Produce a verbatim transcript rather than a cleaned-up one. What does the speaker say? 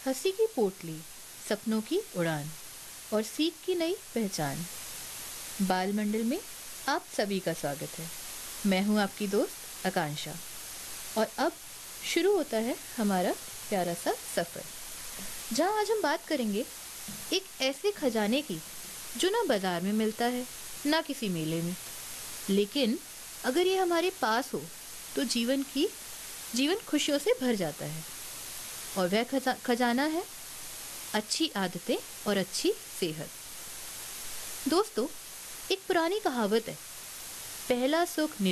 हंसी की पोटली, सपनों की उड़ान और सीख की नई पहचान। बाल मंडल में आप सभी का स्वागत है। मैं हूं आपकी दोस्त आकांक्षा और अब शुरू होता है हमारा प्यारा सा सफ़र, जहां आज हम बात करेंगे एक ऐसे खजाने की जो ना बाजार में मिलता है ना किसी मेले में, लेकिन अगर ये हमारे पास हो तो जीवन की जीवन खुशियों से भर जाता है। और वह खजा, खजाना है अच्छी आदतें और अच्छी सेहत। दोस्तों, एक पुरानी कहावत है, पहला सुख